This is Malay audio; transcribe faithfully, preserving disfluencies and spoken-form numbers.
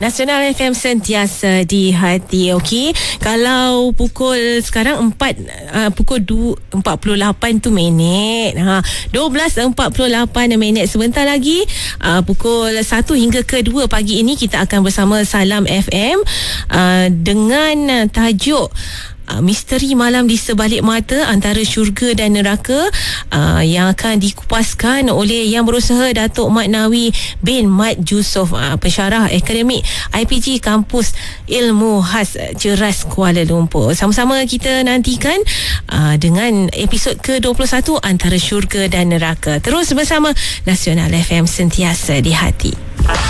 Nasional F M sentiasa di hati. Okey, kalau pukul sekarang empat uh, pukul dua empat puluh lapan tu minit. Ha, dua belas empat puluh lapan minit. Sebentar lagi uh, pukul satu hingga ke dua pagi ini kita akan bersama Salam F M uh, dengan uh, tajuk Uh, misteri malam di sebalik mata antara syurga dan neraka, uh, yang akan dikupaskan oleh Yang Berusaha Datuk Mat Nawi bin Mat Yusof, uh, pensyarah akademik I P G Kampus Ilmu Khas Ceras Kuala Lumpur. Sama-sama kita nantikan uh, dengan episod ke dua puluh satu antara syurga dan neraka. Terus bersama Nasional F M sentiasa di hati.